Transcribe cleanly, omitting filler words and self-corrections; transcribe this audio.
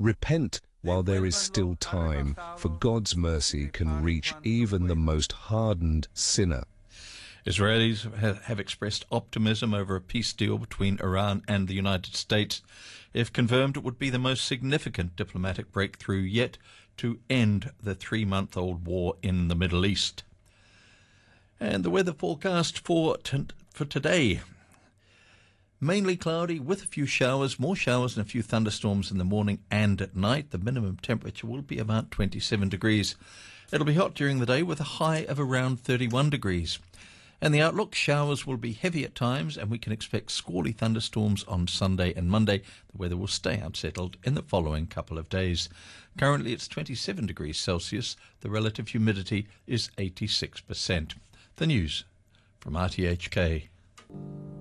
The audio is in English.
Repent while there is still time, for God's mercy can reach even the most hardened sinner. Israelis have expressed optimism over a peace deal between Iran and the United States. If confirmed, it would be the most significant diplomatic breakthrough yet to end the 3-month-old war in the Middle East. And the weather forecast for today. Mainly cloudy with a few showers, more showers and a few thunderstorms in the morning and at night. The minimum temperature will be about 27 degrees. It'll be hot during the day with a high of around 31 degrees. And the outlook, showers will be heavy at times and we can expect squally thunderstorms on Sunday and Monday. The weather will stay unsettled in the following couple of days. Currently it's 27 degrees Celsius. The relative humidity is 86%. The news from RTHK.